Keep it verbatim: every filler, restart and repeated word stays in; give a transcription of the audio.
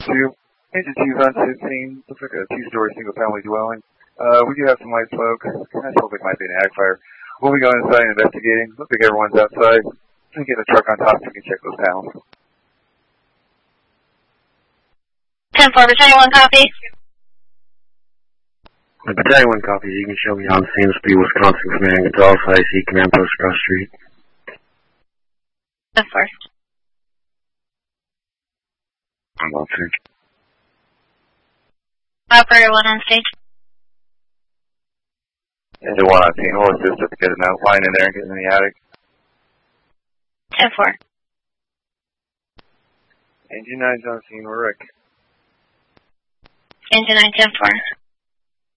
two. Engine two's on fifteen. Looks like a two-story single-family dwelling. Uh, we do have some white smoke. Kind of sounds like it might be an ag fire. We'll be going inside and investigating. Looks like everyone's outside. We can get a truck on top so we can check those panels. ten four, Battalion one copy. Battalion one copy. You can show me on Sainsbury, Wisconsin Command. Gonzales I C Command Post across the street. ten four. I'm on stage. Operator one on stage. Engine one on scene. We'll assist us to get an outline in there and get in the attic. ten four. Engine nine's on scene. We're Rick. Engine nine, ten four.